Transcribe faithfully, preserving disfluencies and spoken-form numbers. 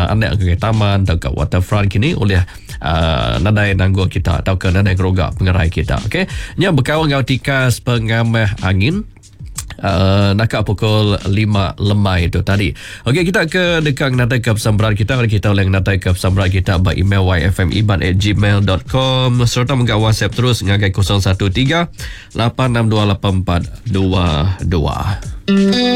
anak ke taman atau ke waterfront kini oleh uh, nadai nanggur kita atau ke nadai gerogak pengerai kita. Okey, nya berkawan dengan tikas pengamah angin Uh, nakak pukul lima lemai itu tadi. Okey, kita ke dekat natai ke pesamberan kita. Kalau kita boleh natai ke pesamberan kita by email y f m iban at gmail dot com serta mengga WhatsApp terus ngagai kosong satu tiga lapan enam dua lapan empat dua dua.